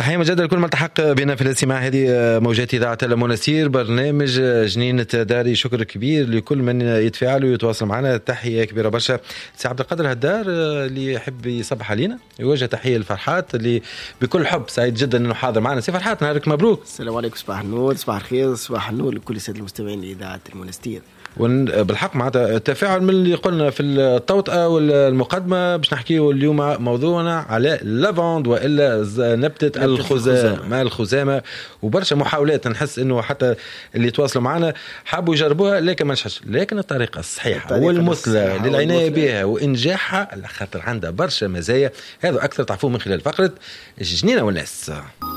تحية مجددا لكل من التحق بنا في الاستماع. هذه موجات إذاعة المنستير برنامج جنينة داري. شكر كبير لكل من يتفاعل ويتواصل معنا. تحية كبيرة برشا سي عبد القادر هدار اللي يحب يصبح علينا، يوجه تحية لفرحات اللي بكل حب سعيد جدا انه حاضر معنا. سي فرحات نهارك مبروك. السلام عليكم، صباح النور، صباح الخير، صباح النور لكل الساده المستمعين لإذاعة المنستير. بالحق معناتها التفاعل من اللي قلنا في التوطئة والمقدمة باش نحكيه اليوم موضوعنا على لافاند والا نبتة الخزامة وبرشا محاولات. نحس انه حتى اللي يتواصلوا معنا حابوا يجربوها لكن ما نجحش، لكن الطريقة الصحيحة والمثلى للعناية بها وإنجاحها على خاطر عندها برشا مزايا. هذا أكثر تعرفوه من خلال فقرة الجنينة والناس.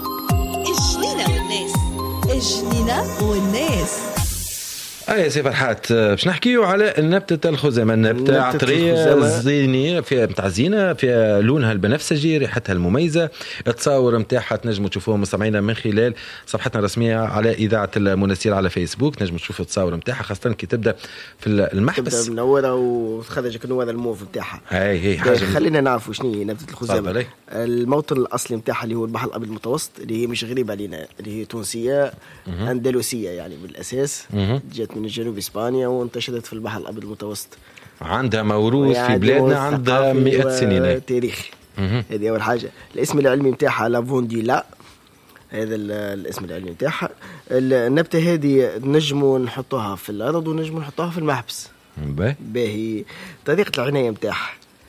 الجنينة والناس. يا سي فرحات باش نحكيو على نبتة الخزامة. النبتة عطرية زينية فيها متاع زينة، فيها لونها البنفسجي، ريحتها المميزة. التصاور متاعها تنجموا تشوفوه مستمعينا من خلال صفحتنا الرسمية على إذاعة المنستير على فيسبوك. تنجموا تشوفوا التصاور متاعها خاصة كي تبدأ في المحبس، تبدأ منورة وتخرجك نور الموف متاعها. هي حاجة. خلينا نعرفوا شنو هي نبتة الخزامة. الموطن الأصلي متاعها اللي هو البحر الأبيض المتوسط، اللي هي مش غريبة علينا، اللي هي تونسية أندلسية يعني بالأساس. جت من جنوب إسبانيا وانتشرت في البحر الأبيض المتوسط. عندها موروث في بلادنا، عندها 100 سنين تاريخ. هذه أول حاجة. الاسم العلمي متاعها لافونديلا، هذا الاسم العلمي متاعها. النبتة هذه نجموا نحطوها في الأرض ونجموا نحطوها في المحبس. باهي طريقة العناية متاعها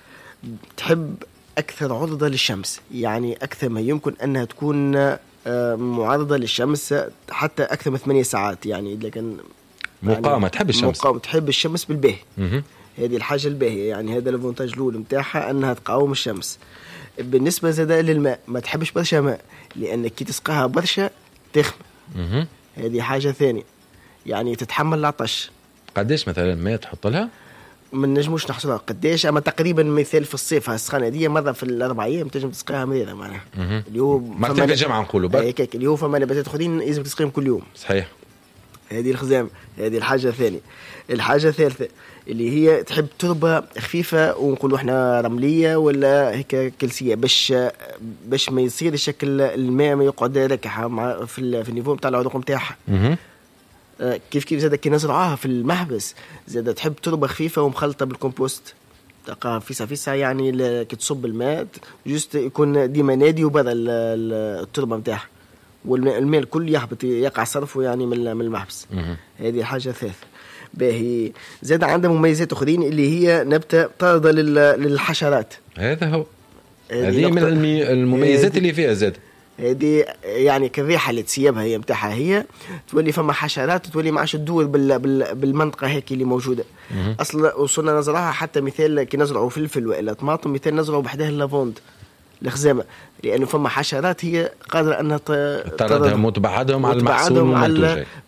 تحب أكثر عرضة للشمس، يعني أكثر ما يمكن أنها تكون معرضة للشمس حتى أكثر من 8 ساعات. يعني لكن مقاومة، تحب الشمس، تحب الشمس بالباهي. هذه الحاجة الباهية، يعني هذا الفونتاج الأول متاعها أنها تقاوم الشمس. بالنسبة زادة للماء ما تحبش برشا ماء، لأنك كي تسقاها برشا تخمة. هذه حاجة ثانية، يعني تتحمل العطش. قديش مثلا ماء تحط لها؟ من نجموش نحصلها قديش، أما تقريبا مثال في الصيف السخانة دي مرة في الأربع أيام تنجم تسقيها مريضة معناها. اللي هو مرتين في الجمعة نقولوا هيك، اللي هو فما نباتات أخرين لازم تسقيهم كل يوم. صحيح. هذه الخزام. هذه الحاجة الثانية. الحاجة الثالثة اللي هي تحب تربة خفيفة ونقولوا احنا رملية ولا هيك كلسية، باش ما يصير الشكل الماء ما يقعد ركحة في النيفو نتاع العروق نتاعها. كيف زاد كي نزرعها في المحبس زاد تحب تربة خفيفة ومخلطة بالكمبوست، تلقاها فيسا يعني كي تصب الماء جست يكون ديما نادي وبدا التربة نتاعها، والماء الكل يهبط يقع صرفه يعني من المحبس. هذه حاجة ثالثة. باهي زاد عندها مميزات أخرين اللي هي نبتة طاردة للحشرات. هذا هو، هذه من المميزات اللي فيها زاد. هذه يعني كالريحة اللي تسيبها هي متاعها، هي تولي فما حشرات تولي معاش تدور بالمنطقة هيك اللي موجودة. أصلا وصلنا نزرعها حتى مثال كي نزرعوا فلفل وإلا طماطم، مثال نزرعوا بحدها اللافوند الخزامة، لأنه فما حشرات هي قادرة أنها تطردهم وتبعدهم على المحصول المنتوج.